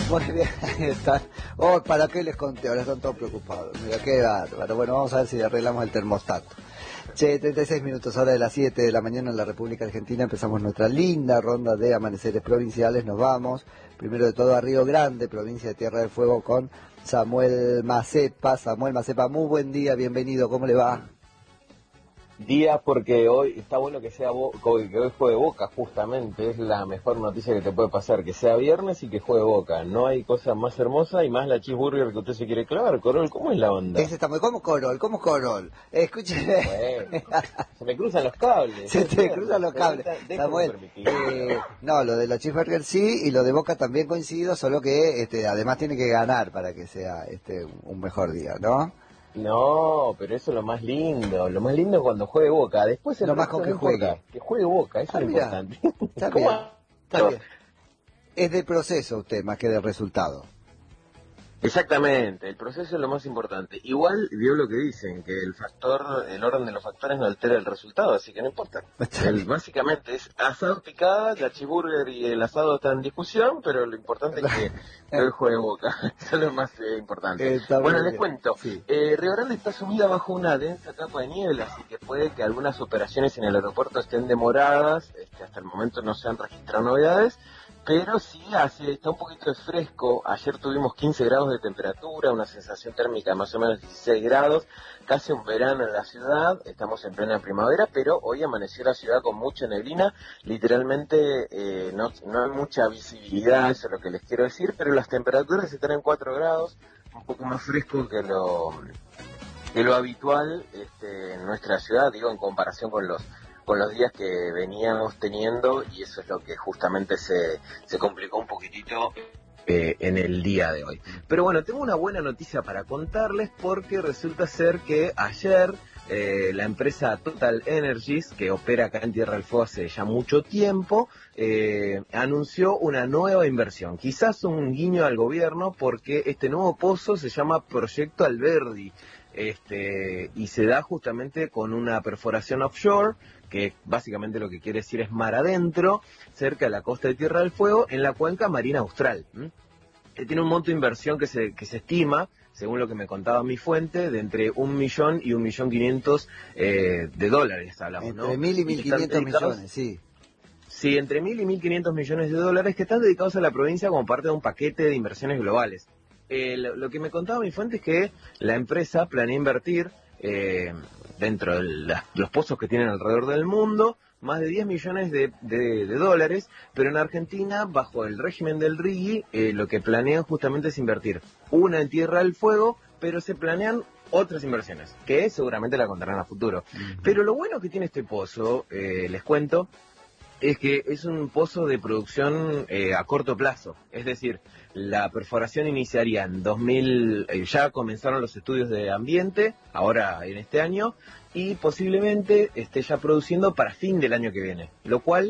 Muy bien, ahí está. Oh, ¿para qué les conté? Ahora están todos preocupados. Mira, qué bárbaro. Bueno, vamos a ver si arreglamos el termostato. Che, 36 minutos, hora de las 7 de la mañana en la República Argentina. Empezamos nuestra linda ronda de amaneceres provinciales. Nos vamos, primero de todo, a Río Grande, provincia de Tierra del Fuego, con Samuel Macepa. Samuel Macepa, muy buen día, bienvenido, ¿cómo le va? Día porque hoy está bueno que sea que hoy juegue Boca, justamente, es la mejor noticia que te puede pasar, que sea viernes y que juegue Boca. No hay cosa más hermosa y más la cheeseburger que usted se quiere clavar. Corol, ¿cómo es la onda? Ese está muy... ¿Cómo Corol? ¿Cómo Corol? Escúcheme. Bueno, se me cruzan los cables. Se te cruzan los cables. Samuel, no, lo de los cheeseburgers sí, y lo de Boca también coincido, solo que además tiene que ganar para que sea un mejor día, ¿no? No, pero eso es lo más lindo. Lo más lindo es cuando juegue Boca. Después Lo más con que juegue. Que juegue Boca, eso es lo Mirá, importante. está bien, está bien. Es del proceso usted más que del resultado. Exactamente, el proceso es lo más importante. Igual vio lo que dicen, que el orden de los factores no altera el resultado, así que no importa. Básicamente es asado picada, la cheeseburger y el asado están en discusión, pero lo importante es que hoy juegue Boca. Eso es lo más importante. Bueno, les cuento. Sí. Río Grande está sumida bajo una densa capa de niebla, así que puede que algunas operaciones en el aeropuerto estén demoradas. Hasta el momento no se han registrado novedades. Pero sí, está un poquito de fresco. Ayer tuvimos 15 grados de temperatura, una sensación térmica de más o menos 16 grados, casi un verano en la ciudad. Estamos en plena primavera, pero hoy amaneció la ciudad con mucha neblina. Literalmente no hay mucha visibilidad, eso es lo que les quiero decir, pero las temperaturas están en 4 grados, un poco más fresco que lo habitual en nuestra ciudad, digo, en comparación con los días que veníamos teniendo, y eso es lo que justamente se complicó un poquitito en el día de hoy. Pero bueno, tengo una buena noticia para contarles, porque resulta ser que ayer la empresa Total Energies, que opera acá en Tierra del Fuego hace ya mucho tiempo, anunció una nueva inversión, quizás un guiño al gobierno, porque este nuevo pozo se llama Proyecto Alberdi, y se da justamente con una perforación offshore, que básicamente lo que quiere decir es mar adentro, cerca de la costa de Tierra del Fuego, en la cuenca marina austral. Tiene un monto de inversión que se estima, según lo que me contaba mi fuente, de entre 1 millón y 1.500.000 de dólares, hablamos, ¿no? Entre 1.000 y 1.500 millones, sí. Sí, entre 1.000 y 1.500 millones de dólares que están dedicados a la provincia como parte de un paquete de inversiones globales. Lo que me contaba mi fuente es que la empresa planea invertir dentro de los pozos que tienen alrededor del mundo más de 10 millones de dólares, pero en Argentina, bajo el régimen del RIGI, lo que planean justamente es invertir una en Tierra del Fuego, pero se planean otras inversiones, que seguramente la contarán a futuro. Pero lo bueno que tiene este pozo, les cuento, es que es un pozo de producción a corto plazo. Es decir, la perforación iniciaría en 2000, ya comenzaron los estudios de ambiente, ahora en este año, y posiblemente esté ya produciendo para fin del año que viene, lo cual